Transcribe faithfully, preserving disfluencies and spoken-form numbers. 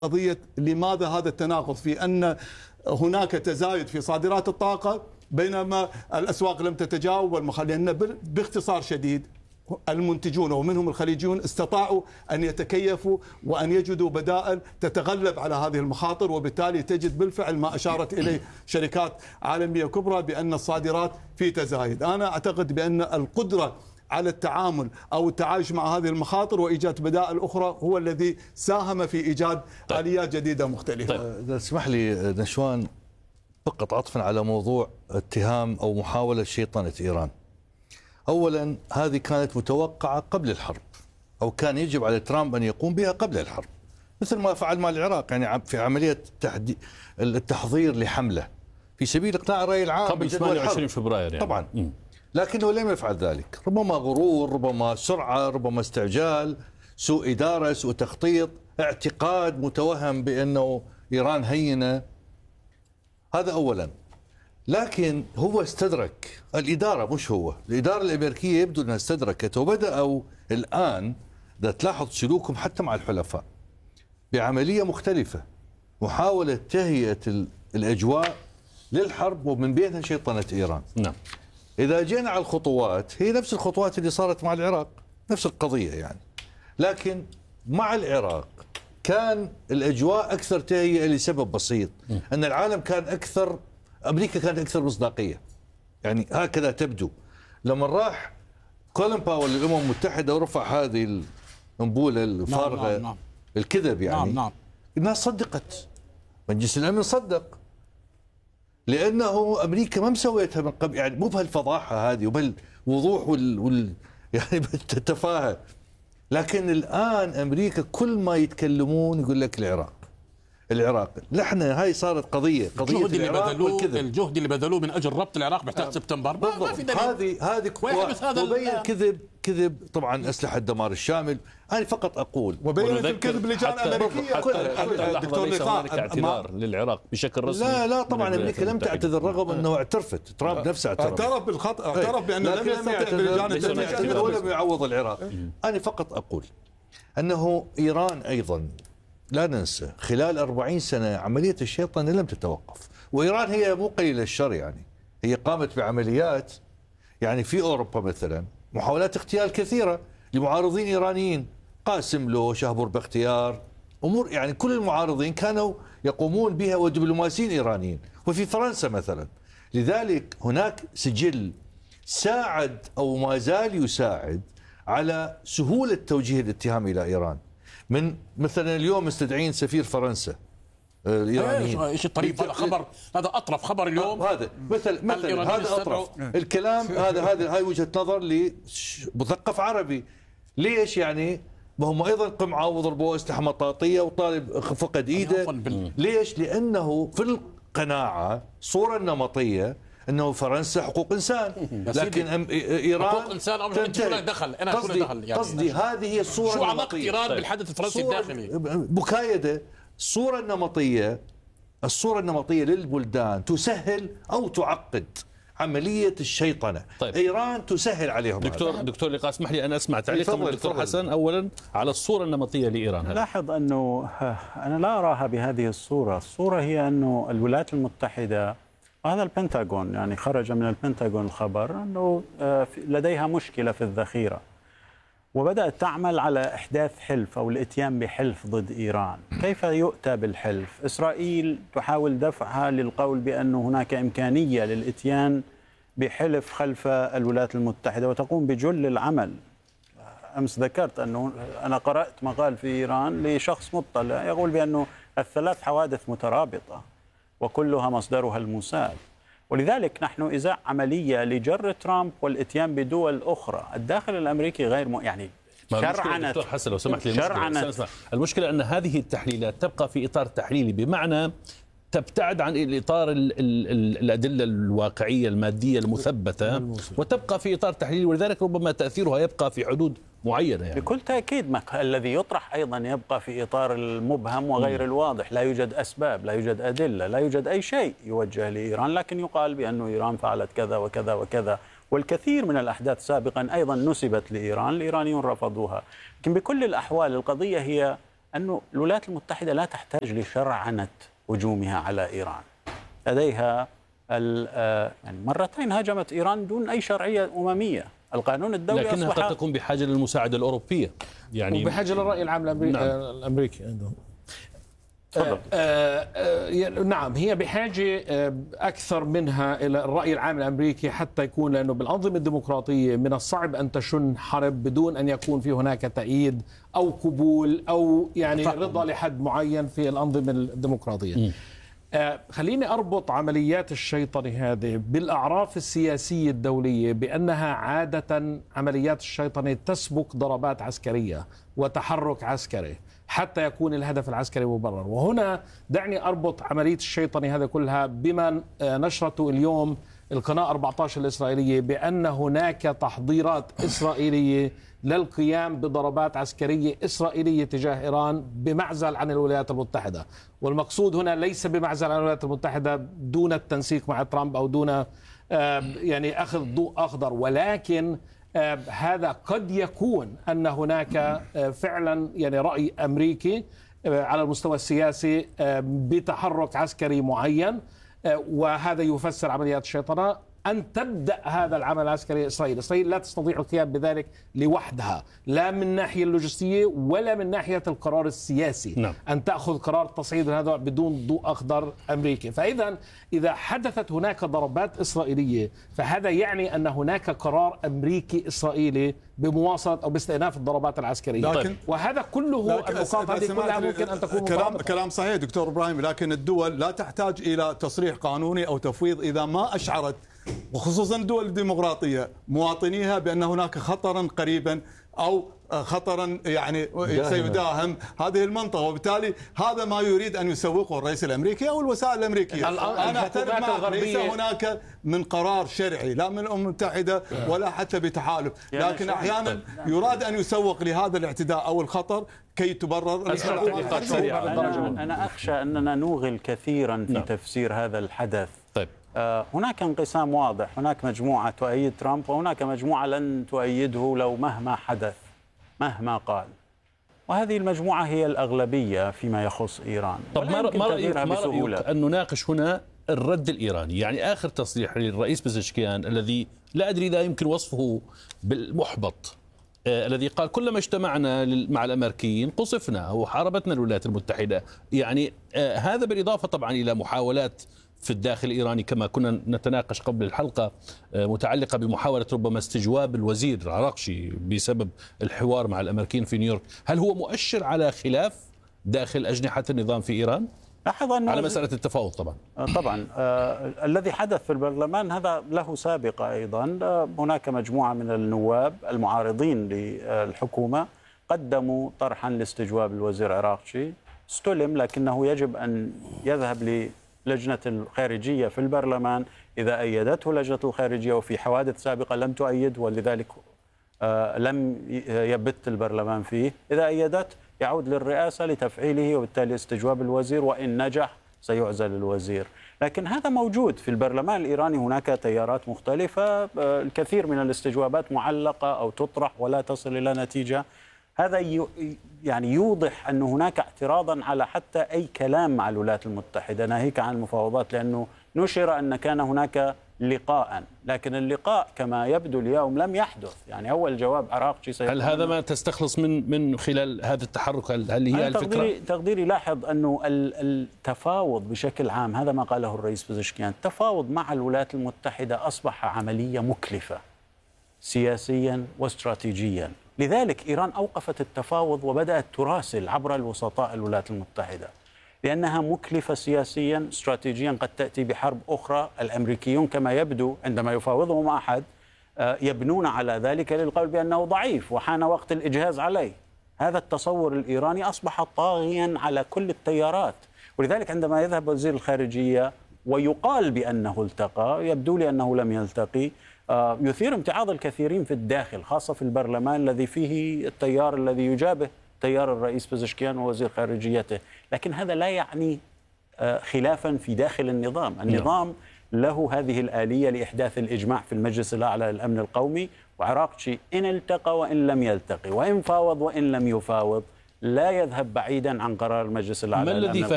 قضية لماذا هذا التناقض في أن هناك تزايد في صادرات الطاقة بينما الأسواق لم تتجاوب والمخ... لأن باختصار شديد المنتجون ومنهم الخليجيون استطاعوا أن يتكيفوا وأن يجدوا بدائل تتغلب على هذه المخاطر، وبالتالي تجد بالفعل ما أشارت إليه شركات عالمية كبرى بأن الصادرات في تزايد. أنا أعتقد بأن القدرة على التعامل أو التعايش مع هذه المخاطر وإيجاد بدائل أخرى هو الذي ساهم في إيجاد طيب. آليات جديدة مختلفة. طيب. إذا اسمح لي نشوان، فقط عطفا على موضوع اتهام أو محاولة شيطنة إيران. أولا هذه كانت متوقعة قبل الحرب، أو كان يجب على ترامب أن يقوم بها قبل الحرب، مثل ما فعل مع العراق، يعني في عملية التحضير لحملة في سبيل إقناع الرأي العام قبل ثمانية وعشرين فبراير يعني. طبعا م. لكنه لم يفعل ذلك، ربما غرور، ربما سرعة، ربما استعجال، سوء إدارة، سوء تخطيط، اعتقاد متوهم بأنه إيران هينة. هذا أولا. لكن هو استدرك، الإدارة مش هو، الإدارة الأمريكية يبدو أنها استدركت، وبدأوا الآن إذا تلاحظ سلوكهم حتى مع الحلفاء بعملية مختلفة، محاولة تهيئة الأجواء للحرب ومن بينها شيطنة إيران. نعم. إذا جينا على الخطوات هي نفس الخطوات اللي صارت مع العراق، نفس القضية يعني، لكن مع العراق كان الأجواء أكثر تهيئة لسبب بسيط، أن العالم كان أكثر، أمريكا كانت أكثر مصداقية، يعني هكذا تبدو. لما راح كولين باول للأمم المتحدة ورفع هذه الأنبولة الفارغة، نعم نعم نعم. الكذب يعني، نعم نعم. الناس صدقت، مجلس الأمن صدق، لأنه أمريكا ما مسويتها من قبل، يعني مو بهالفضاحة هذه وبالوضوح وال, وال... يعني بالتفاهة. لكن الآن أمريكا كل ما يتكلمون يقول لك العراق العراق لحنا هاي صارت قضية قضية الجهد اللي العراق بذلوه والكذب. الجهد اللي بذلوه من أجل ربط العراق بحتاج سبتمبر ما, ما في دليل. هذه هذه وبين كذب كذب طبعا أسلحة الدمار الشامل. أنا فقط أقول وبين الكذب لجان أمريكية حتى, حتى اللحظة ليس هناك اعتذار للعراق بشكل رسمي. لا لا طبعا أمريكا لم تعتذر رغم أنه اعترفت، ترامب نفسه اعترف اعترف بالخطأ، اعترف بأنه لم يستطيع بلجان التحقيق ولم يعوض العراق. أنا فقط أقول أنه إيران أيضا لا ننسى خلال أربعين سنة عملية الشيطنة لم تتوقف، وإيران هي مو قليلة الشر، يعني هي قامت بعمليات، يعني في أوروبا مثلا محاولات اغتيال كثيرة لمعارضين إيرانيين، قاسم لو، شهبور باختيار، أمور يعني كل المعارضين كانوا يقومون بها ودبلوماسيين إيرانيين، وفي فرنسا مثلا. لذلك هناك سجل ساعد أو ما زال يساعد على سهولة توجيه الاتهام إلى إيران. من مثلا اليوم مستدعين سفير فرنسا الايرانيين، ايش الطريف هذا؟ خبر هذا اطرف خبر اليوم، هذا مثل مثل هذا اطرف الكلام هذا هذا هاي وجهة نظر لمثقف عربي. ليش يعني؟ ما هم ايضا قمعوا وضربوا اسلحه مطاطيه وطالب فقد ايده. ليش؟ لانه في القناعه صوره نمطيه انه فرنسا حقوق انسان، لكن ايران حقوق انسان امر انت شو دخل؟ انا شو دخل يعني؟ قصدي هذه هي الصوره شو علاقه ايران طيب. بالحدث الفرنسي الداخلي مكايده. الصوره النمطيه الصوره النمطيه للبلدان تسهل او تعقد عمليه الشيطنه. طيب. ايران تسهل عليهم. دكتور هذا. دكتور لقاء اسمح لي ان اسمع تعليق من الدكتور حسن اولا على الصوره النمطيه لايران. لاحظ انه انا لا اراها بهذه الصوره، الصوره هي انه الولايات المتحده، هذا البنتاغون يعني خرج من البنتاغون الخبر أنه لديها مشكلة في الذخيرة، وبدأت تعمل على إحداث حلف أو الإتيان بحلف ضد إيران. كيف يؤتى بالحلف؟ إسرائيل تحاول دفعها للقول بأن هناك إمكانية للإتيان بحلف خلف الولايات المتحدة وتقوم بجل العمل. أمس ذكرت أنه أنا قرأت مقال في إيران لشخص مطلع يقول بأنه الثلاث حوادث مترابطة وكلها مصدرها الموساد، ولذلك نحن إزاء عملية لجر ترامب والإتيان بدول أخرى. الداخل الأمريكي غير م... يعني شرعنت. دكتور حسن لو سمحت لي، المشكلة, المشكلة أن هذه التحليلات تبقى في إطار تحليلي، بمعنى تبتعد عن الإطار ال ال الأدلة الواقعية المادية المثبتة وتبقى في إطار تحليلي، ولذلك ربما تأثيرها يبقى في حدود معينة يعني. بكل تأكيد الذي يطرح أيضا يبقى في إطار المبهم وغير الواضح، لا يوجد أسباب، لا يوجد أدلة، لا يوجد أي شيء يوجه لإيران، لكن يقال بأن إيران فعلت كذا وكذا وكذا، والكثير من الأحداث سابقا أيضا نسبت لإيران، الإيرانيون رفضوها. لكن بكل الأحوال القضية هي أنه الولايات المتحدة لا تحتاج لشرعنة هجومها على إيران. لديها يعني مرتين هاجمت إيران دون أي شرعية أممية. القانون الدولي لكنها أصبح قد تكون بحاجة للمساعدة الأوروبية يعني وبحاجة للرأي العام الأمريكي, نعم. الأمريكي عندهم. آه آه آه نعم، هي بحاجة آه أكثر منها إلى الرأي العام الأمريكي حتى يكون، لأنه بالأنظمة الديمقراطية من الصعب أن تشن حرب بدون أن يكون في هناك تأييد أو قبول أو يعني فهم. رضا لحد معين في الأنظمة الديمقراطية. م. آه خليني أربط عمليات الشيطنة هذه بالأعراف السياسية الدولية، بأنها عادة عمليات الشيطنة تسبق ضربات عسكرية وتحرك عسكري حتى يكون الهدف العسكري مبرر. وهنا دعني أربط عملية الشيطنة هذا كلها بما نشرته اليوم القناة أربعة عشر الإسرائيلية، بأن هناك تحضيرات إسرائيلية للقيام بضربات عسكرية إسرائيلية تجاه إيران بمعزل عن الولايات المتحدة. والمقصود هنا ليس بمعزل عن الولايات المتحدة دون التنسيق مع ترامب أو دون يعني أخذ ضوء أخضر، ولكن هذا قد يكون أن هناك فعلا يعني رأي أمريكي على المستوى السياسي بتحرك عسكري معين، وهذا يفسر عمليات الشيطنة أن تبدأ هذا العمل العسكري إسرائيل. إسرائيل لا تستطيع القيام بذلك لوحدها، لا من ناحية اللوجستية ولا من ناحية القرار السياسي. نعم. أن تأخذ قرار تصعيد هذا بدون ضوء أخضر أمريكي. فإذا إذا حدثت هناك ضربات إسرائيلية فهذا يعني أن هناك قرار أمريكي إسرائيلي بمواصلة أو باستئناف الضربات العسكرية. لكن وهذا كله النقاط هذه كلها ممكن أن تكون كلام, كلام صحيح دكتور إبراهيم، لكن الدول لا تحتاج إلى تصريح قانوني أو تفويض إذا ما أشعرت، وخصوصا الدول الديمقراطية، مواطنيها بأن هناك خطرا قريبا أو خطرا يعني سيداهم هذه المنطقة. وبالتالي هذا ما يريد أن يسوقه الرئيس الأمريكي أو الوسائل الأمريكية. أنا أعترف معك، ليس هناك من قرار شرعي لا من الأمم المتحدة ولا حتى بتحالف، لكن أحيانا يراد أن يسوق لهذا الاعتداء أو الخطر كي تبرر. أنا أخشى أننا نوغل كثيرا في تفسير هذا الحدث. طيب. هناك انقسام واضح، هناك مجموعة تؤيد ترامب وهناك مجموعة لن تؤيده لو مهما حدث مهما قال، وهذه المجموعة هي الأغلبية فيما يخص إيران. طب ما رأيك أن نناقش هنا الرد الإيراني؟ يعني آخر تصريح للرئيس بزشكيان الذي لا أدري إذا يمكن وصفه بالمحبط، آه الذي قال كلما اجتمعنا مع الأمريكيين قصفنا وحاربتنا الولايات المتحدة. يعني آه هذا بالإضافة طبعا إلى محاولات في الداخل الإيراني كما كنا نتناقش قبل الحلقة متعلقة بمحاولة ربما استجواب الوزير عراقشي بسبب الحوار مع الأمريكيين في نيويورك. هل هو مؤشر على خلاف داخل أجنحة النظام في إيران؟ على مسألة التفاوض طبعا. طبعا آه الذي حدث في البرلمان هذا له سابقة أيضا. آه هناك مجموعة من النواب المعارضين للحكومة قدموا طرحا لاستجواب الوزير عراقشي، استلم، لكنه يجب أن يذهب ل لجنة الخارجية في البرلمان. إذا أيدته لجنة الخارجية وفي حوادث سابقة لم تؤيد ولذلك آه لم يبت البرلمان فيه، إذا أيدت يعود للرئاسة لتفعيله وبالتالي استجواب الوزير، وإن نجح سيعزل الوزير. لكن هذا موجود في البرلمان الإيراني، هناك تيارات مختلفة، آه الكثير من الاستجوابات معلقة أو تطرح ولا تصل إلى نتيجة. هذا يعني يوضح أن هناك اعتراضا على حتى أي كلام مع الولايات المتحدة ناهيك عن المفاوضات، لأنه نشر أن كان هناك لقاء، لكن اللقاء كما يبدو اليوم لم يحدث. يعني أول جواب عراقشي هل هذا ما تستخلص من من خلال هذا التحرك؟ هل هي الفكرة؟ تقديري, تقديري لاحظ أنه التفاوض بشكل عام، هذا ما قاله الرئيس بزشكيان، التفاوض مع الولايات المتحدة أصبح عملية مكلفة سياسيا واستراتيجيا. لذلك إيران أوقفت التفاوض وبدأت تراسل عبر الوسطاء الولايات المتحدة، لأنها مكلفة سياسيا استراتيجيا، قد تأتي بحرب أخرى. الأمريكيون كما يبدو عندما يفاوضهم أحد يبنون على ذلك للقول بأنه ضعيف وحان وقت الإجهاز عليه. هذا التصور الإيراني أصبح طاغيا على كل التيارات، ولذلك عندما يذهب وزير الخارجية ويقال بأنه التقى، يبدو لي أنه لم يلتقي، يثير امتعاض الكثيرين في الداخل، خاصة في البرلمان الذي فيه التيار الذي يجابه تيار الرئيس بزشكيان ووزير خارجيته. لكن هذا لا يعني خلافا في داخل النظام. النظام له هذه الآلية لإحداث الإجماع في المجلس الأعلى للأمن القومي، وعراقشي إن التقى وإن لم يلتقي، وإن فاوض وإن لم يفاوض، لا يذهب بعيدا عن قرار المجلس الأعلى ما الذي